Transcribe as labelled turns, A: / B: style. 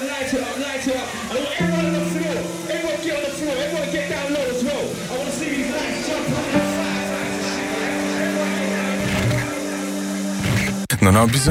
A: light it up, light it up. I want everyone on the floor. Everyone get on the floor. Everyone get down low as well. I want to see these lights jump up and fire.
B: Non ho bisogno